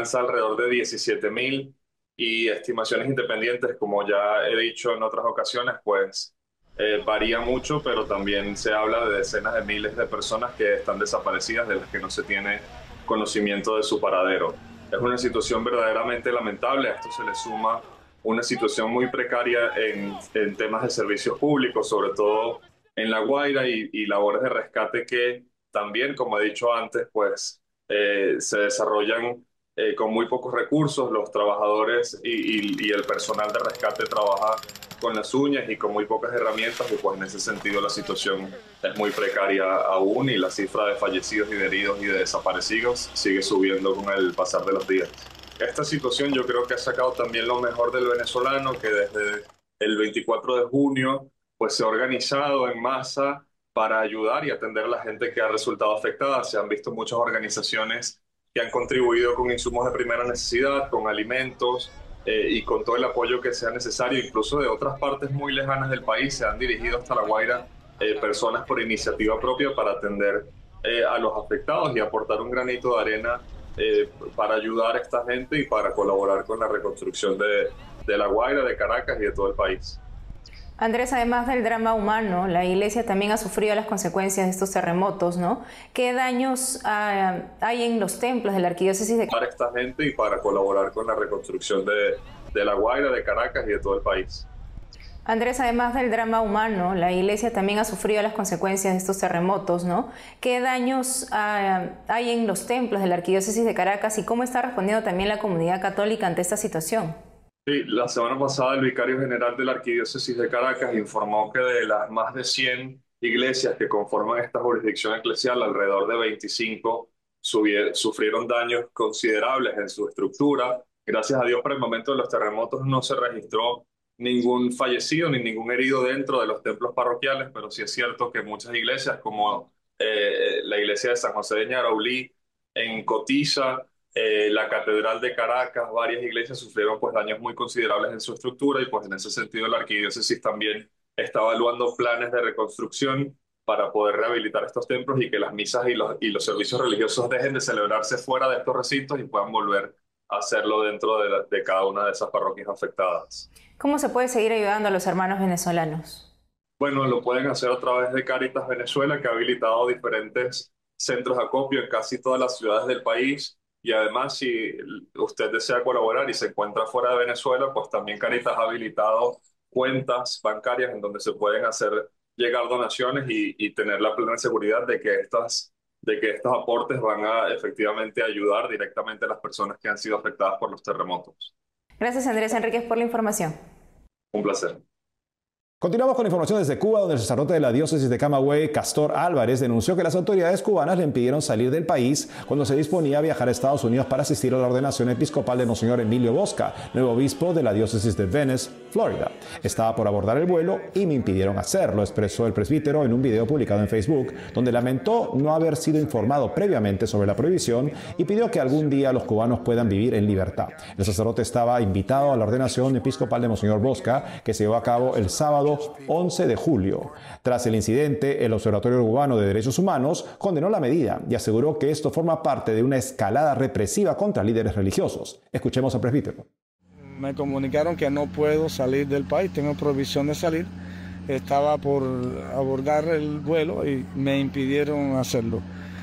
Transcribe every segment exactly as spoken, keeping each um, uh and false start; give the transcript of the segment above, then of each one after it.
alrededor de diecisiete mil y estimaciones independientes, como ya he dicho en otras ocasiones, pues eh, varía mucho, pero también se habla de decenas de miles de personas que están desaparecidas, de las que no se tiene conocimiento de su paradero. Es una situación verdaderamente lamentable. A esto se le suma una situación muy precaria en, en temas de servicios públicos, sobre todo en La Guaira, y, y labores de rescate que también, como he dicho antes, pues eh, se desarrollan eh, con muy pocos recursos. Los trabajadores y, y, y el personal de rescate trabaja con las uñas y con muy pocas herramientas, y pues en ese sentido la situación es muy precaria aún, y la cifra de fallecidos y de heridos y de desaparecidos sigue subiendo con el pasar de los días. Esta situación yo creo que ha sacado también lo mejor del venezolano, que desde el veinticuatro de junio pues se ha organizado en masa para ayudar y atender a la gente que ha resultado afectada. Se han visto muchas organizaciones que han contribuido con insumos de primera necesidad, con alimentos eh, y con todo el apoyo que sea necesario. Incluso de otras partes muy lejanas del país se han dirigido hasta La Guaira eh, personas por iniciativa propia para atender eh, a los afectados y aportar un granito de arena eh, para ayudar a esta gente y para colaborar con la reconstrucción de, de La Guaira, de Caracas y de todo el país. Andrés, además del drama humano, la Iglesia también ha sufrido las consecuencias de estos terremotos, ¿no? ¿Qué daños uh, hay en los templos de la arquidiócesis de Para esta gente y para colaborar con la reconstrucción de, de La Guaira, de Caracas y de todo el país. Andrés, además del drama humano, la Iglesia también ha sufrido las consecuencias de estos terremotos, ¿no? ¿Qué daños uh, hay en los templos de la arquidiócesis de Caracas y cómo está respondiendo también la comunidad católica ante esta situación? Sí, la semana pasada el vicario general de la Arquidiócesis de Caracas informó que de las más de cien iglesias que conforman esta jurisdicción eclesial, alrededor de veinticinco sufrieron daños considerables en su estructura. Gracias a Dios, por el momento de los terremotos no se registró ningún fallecido ni ningún herido dentro de los templos parroquiales, pero sí es cierto que muchas iglesias, como eh, la iglesia de San José de Ñaraulí, en Cotiza, Eh, la Catedral de Caracas, varias iglesias sufrieron pues daños muy considerables en su estructura, y pues en ese sentido la arquidiócesis también está evaluando planes de reconstrucción para poder rehabilitar estos templos y que las misas y los, y los servicios religiosos dejen de celebrarse fuera de estos recintos y puedan volver a hacerlo dentro de, la, de cada una de esas parroquias afectadas. ¿Cómo se puede seguir ayudando a los hermanos venezolanos? Bueno, lo pueden hacer a través de Cáritas Venezuela, que ha habilitado diferentes centros de acopio en casi todas las ciudades del país. Y además, si usted desea colaborar y se encuentra fuera de Venezuela, pues también Caritas ha habilitado cuentas bancarias en donde se pueden hacer llegar donaciones y, y tener la plena seguridad de que, estas, de que estos aportes van a efectivamente ayudar directamente a las personas que han sido afectadas por los terremotos. Gracias, Andrés Enríquez, por la información. Un placer. Continuamos con información desde Cuba, donde el sacerdote de la diócesis de Camagüey, Castor Álvarez, denunció que las autoridades cubanas le impidieron salir del país cuando se disponía a viajar a Estados Unidos para asistir a la ordenación episcopal de Monseñor Emilio Bosca, nuevo obispo de la diócesis de Venice, Florida. Estaba por abordar el vuelo y me impidieron hacerlo, expresó el presbítero en un video publicado en Facebook, donde lamentó no haber sido informado previamente sobre la prohibición y pidió que algún día los cubanos puedan vivir en libertad. El sacerdote estaba invitado a la ordenación episcopal de Monseñor Bosca, que se llevó a cabo el sábado once de julio. Tras el incidente, el Observatorio Cubano de Derechos Humanos condenó la medida y aseguró que esto forma parte de una escalada represiva contra líderes religiosos. Escuchemos al presbítero. Me comunicaron que no puedo salir del país, tengo prohibición de salir. Estaba por abordar el vuelo y me impidieron hacerlo.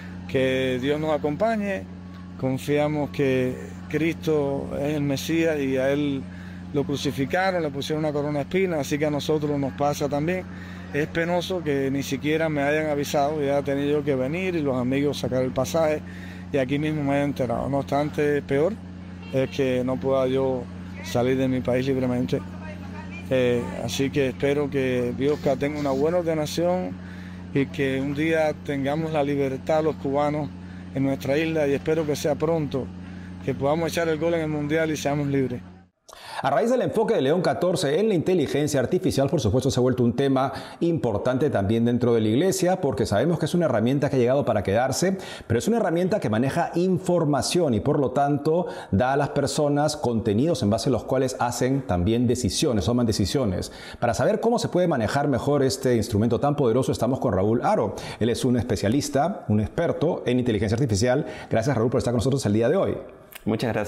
Que Dios nos acompañe, confiamos que Cristo es el Mesías y a Él lo crucificaron, le pusieron una corona de espinas, así que a nosotros nos pasa también. Es penoso que ni siquiera me hayan avisado, ya he tenido que venir y los amigos sacar el pasaje y aquí mismo me he enterado. No obstante, peor es que no pueda yo salir de mi país libremente. Eh, así que espero que Bosca tenga una buena ordenación y que un día tengamos la libertad los cubanos en nuestra isla, y espero que sea pronto, que podamos echar el gol en el Mundial y seamos libres. A raíz del enfoque de León catorce en la inteligencia artificial, por supuesto, se ha vuelto un tema importante también dentro de la Iglesia, porque sabemos que es una herramienta que ha llegado para quedarse, pero es una herramienta que maneja información y por lo tanto da a las personas contenidos en base a los cuales hacen también decisiones, toman decisiones. Para saber cómo se puede manejar mejor este instrumento tan poderoso, estamos con Raúl Haro. Él es un especialista, un experto en inteligencia artificial. Gracias, Raúl, por estar con nosotros el día de hoy. Muchas gracias.